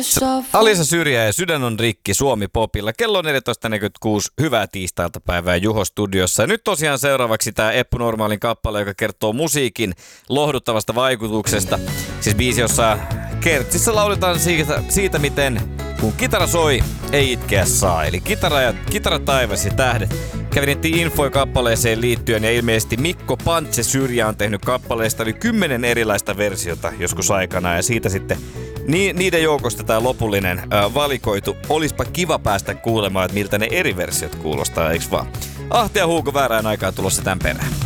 Alisa Syrjä ja Sydän on rikki Suomi Popilla. Kello on 14.46. Hyvää tiistailta päivää Juho studiossa. Ja nyt tosiaan seuraavaksi tämä Eppu Normaalin kappale, joka kertoo musiikin lohduttavasta vaikutuksesta. Siis biisi, jossa Kertsissä lauletaan siitä, miten kun kitara soi, ei itkeä saa. Eli kitara taivas ja tähdet. Kävin etsiä infoi kappaleeseen liittyen ja ilmeisesti Mikko Pantse Syrjä on tehnyt kappaleesta yli 10 erilaista versiota joskus aikana ja siitä sitten niiden joukosta tämä lopullinen valikoitu. Olispa kiva päästä kuulemaan, että miltä ne eri versiot kuulostaa, eiks vaan? Ahti ja Huuko väärään aikaan tulossa tämän perään.